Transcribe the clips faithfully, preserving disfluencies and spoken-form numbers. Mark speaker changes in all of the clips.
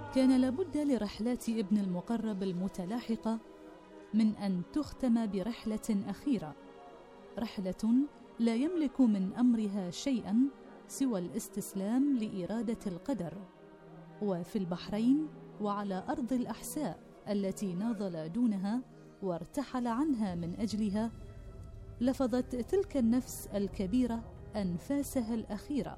Speaker 1: كان لابد لرحلات ابن المقرب المتلاحقة من أن تختم برحلة أخيرة، رحلة لا يملك من أمرها شيئا سوى الاستسلام لإرادة القدر. وفي البحرين وعلى أرض الأحساء التي ناضل دونها وارتحل عنها من أجلها، لفظت تلك النفس الكبيرة أنفاسها الأخيرة،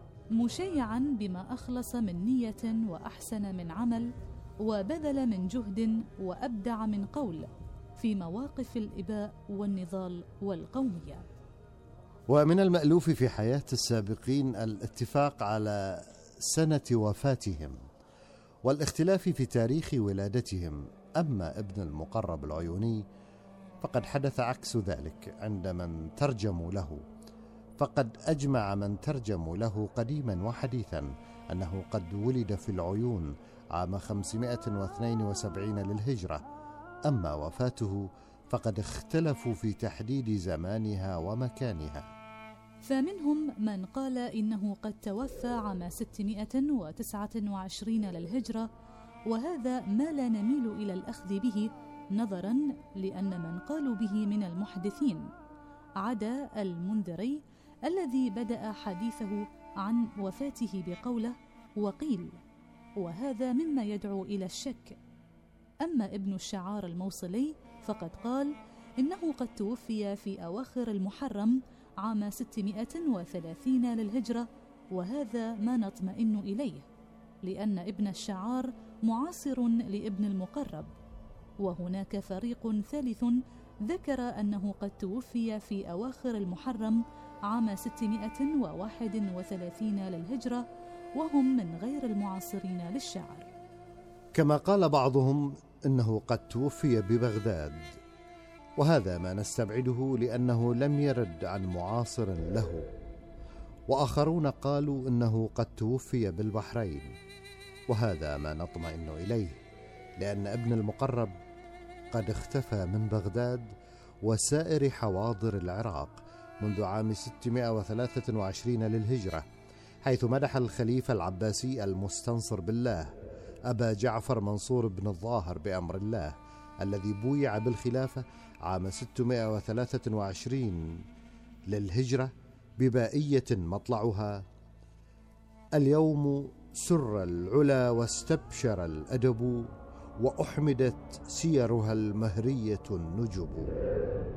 Speaker 1: مشيعا بما أخلص من نية وأحسن من عمل وبذل من جهد وأبدع من قول في مواقف الإباء والنضال والقومية.
Speaker 2: ومن المألوف في حياة السابقين الاتفاق على سنة وفاتهم والاختلاف في تاريخ ولادتهم، أما ابن المقرب العيوني فقد حدث عكس ذلك عند من ترجموا له، فقد أجمع من ترجموا له قديما وحديثا أنه قد ولد في العيون عام خمسمائة واثنين وسبعين للهجرة، أما وفاته فقد اختلفوا في تحديد زمانها ومكانها.
Speaker 1: فمنهم من قال إنه قد توفى عام ستمائة وتسعة وعشرين للهجرة، وهذا ما لا نميل إلى الأخذ به نظرا لأن من قالوا به من المحدثين، عدا المنذري الذي بدأ حديثه عن وفاته بقوله وقيل، وهذا مما يدعو إلى الشك. أما ابن الشعار الموصلي فقد قال إنه قد توفي في أواخر المحرم عام ستمائة وثلاثين للهجرة، وهذا ما نطمئن إليه لأن ابن الشعار معاصر لابن المقرب. وهناك فريق ثالث ذكر أنه قد توفي في أواخر المحرم عام ستمائة وواحد وثلاثين للهجرة، وهم من غير المعاصرين للشعر.
Speaker 2: كما قال بعضهم إنه قد توفي ببغداد، وهذا ما نستبعده لأنه لم يرد عن معاصر له، وآخرون قالوا إنه قد توفي بالبحرين، وهذا ما نطمئن إليه لأن ابن المقرب قد اختفى من بغداد وسائر حواضر العراق منذ عام ستمائة وثلاثة وعشرين للهجرة، حيث مدح الخليفة العباسي المستنصر بالله أبا جعفر منصور بن الظاهر بأمر الله الذي بويع بالخلافة عام ستمائة وثلاثة وعشرين للهجرة ببائية مطلعها: اليوم سر العلا واستبشر الأدب، وأحمدت سيرها المهرية النجب.